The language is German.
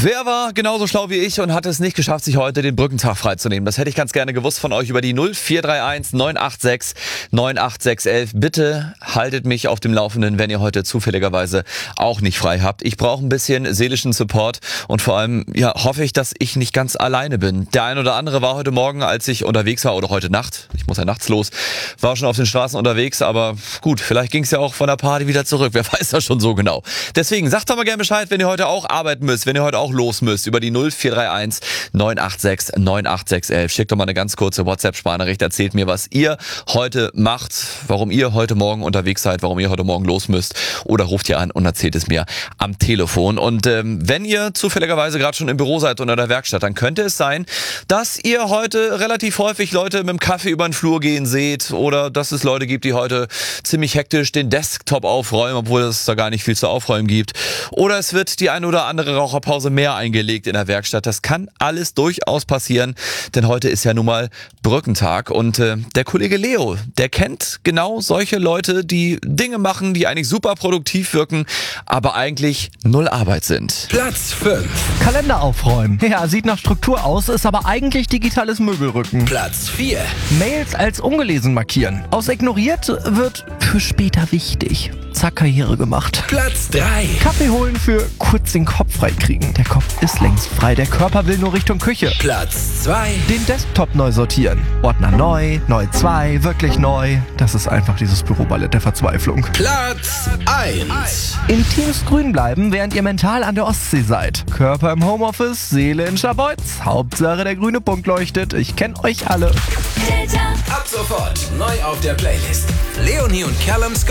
Wer war genauso schlau wie ich und hat es nicht geschafft, sich heute den Brückentag freizunehmen? Das hätte ich ganz gerne gewusst von euch über die 0431 986 98611. Bitte haltet mich auf dem Laufenden, wenn ihr heute zufälligerweise auch nicht frei habt. Ich brauche ein bisschen seelischen Support und vor allem hoffe ich, dass ich nicht ganz alleine bin. Der ein oder andere war heute Morgen, als ich unterwegs war, oder heute Nacht, ich muss ja nachts los, war schon auf den Straßen unterwegs, aber gut, vielleicht ging es ja auch von der Party wieder zurück. Wer weiß das schon so genau. Deswegen sagt doch mal gerne Bescheid, wenn ihr heute auch arbeiten müsst, wenn ihr heute auch los müsst, über die 0431 986 98611. Schickt doch mal eine ganz kurze WhatsApp-Sprachnachricht, erzählt mir, was ihr heute macht, warum ihr heute Morgen unterwegs seid, warum ihr heute Morgen los müsst, oder ruft ihr an und erzählt es mir am Telefon. Und wenn ihr zufälligerweise gerade schon im Büro seid oder in der Werkstatt, dann könnte es sein, dass ihr heute relativ häufig Leute mit dem Kaffee über den Flur gehen seht oder dass es Leute gibt, die heute ziemlich hektisch den Desktop aufräumen, obwohl es da gar nicht viel zu aufräumen gibt. Oder es wird die eine oder andere Raucherpause mehr eingelegt in der Werkstatt. Das kann alles durchaus passieren, denn heute ist ja nun mal Brückentag und der Kollege Leo, der kennt genau solche Leute, die Dinge machen, die eigentlich super produktiv wirken, aber eigentlich null Arbeit sind. Platz 5. Kalender aufräumen. Ja, sieht nach Struktur aus, ist aber eigentlich digitales Möbelrücken. Platz 4. Mails als ungelesen markieren. Aus ignoriert wird für später wichtig. Zack, Karriere gemacht. Platz 3. Kaffee holen für kurz den Kopf freikriegen. Der Kopf ist längst frei, der Körper will nur Richtung Küche. Platz 2. Den Desktop neu sortieren. Ordner neu, neu 2, wirklich neu. Das ist einfach dieses Büroballett der Verzweiflung. Platz 1. Intims grün bleiben, während ihr mental an der Ostsee seid. Körper im Homeoffice, Seele in Schabolz. Hauptsache der grüne Punkt leuchtet. Ich kenn euch alle. Ab sofort neu auf der Playlist. Leonie und Callum Scott.